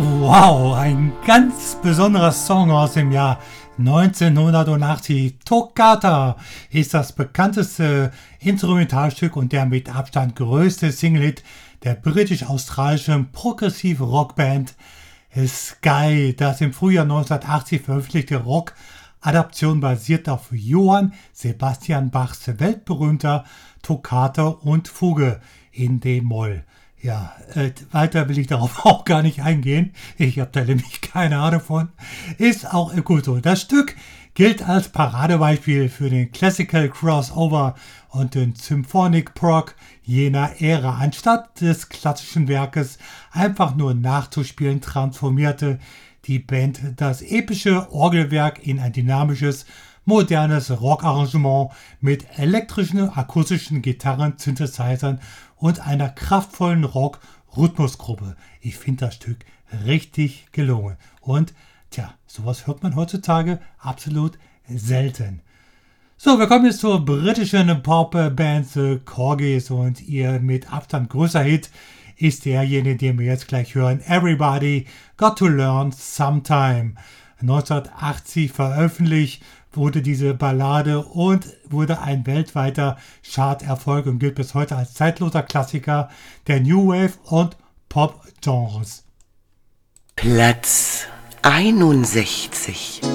Wow, ein ganz besonderer Song aus dem Jahr 1980. Toccata ist das bekannteste Instrumentalstück und der mit Abstand größte Single-Hit der britisch-australischen Progressive-Rockband Sky. Das im Frühjahr 1980 veröffentlichte Rock-Adaption basiert auf Johann Sebastian Bachs weltberühmter Toccata und Fuge in D-Moll. Ja, weiter will ich darauf auch gar nicht eingehen. Ich habe da nämlich keine Ahnung von. Ist auch gut so. Das Stück gilt als Paradebeispiel für den Classical Crossover und den Symphonic Prog jener Ära. Anstatt des klassischen Werkes einfach nur nachzuspielen, transformierte die Band das epische Orgelwerk in ein dynamisches, modernes Rockarrangement mit elektrischen, akustischen Gitarren, Synthesizern und einer kraftvollen Rock-Rhythmusgruppe. Ich finde das Stück richtig gelungen. Und sowas hört man heutzutage absolut selten. So, wir kommen jetzt zur britischen Pop-Band The Corgis und ihr mit Abstand größter Hit ist derjenige, den wir jetzt gleich hören. Everybody Got to Learn Sometime. 1980 veröffentlicht wurde diese Ballade und wurde ein weltweiter Charterfolg und gilt bis heute als zeitloser Klassiker der New Wave und Pop-Genres. Platz 61.